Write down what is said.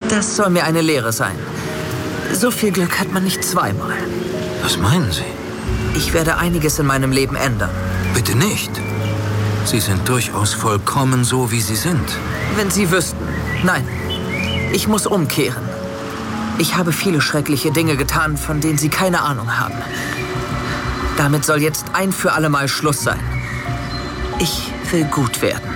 Das soll mir eine Lehre sein. So viel Glück hat man nicht zweimal. Was meinen Sie? Ich werde einiges in meinem Leben ändern. Bitte nicht. Sie sind durchaus vollkommen so, wie Sie sind. Wenn Sie wüssten. Nein, ich muss umkehren. Ich habe viele schreckliche Dinge getan, von denen Sie keine Ahnung haben. Damit soll jetzt ein für alle Mal Schluss sein. Ich will gut werden.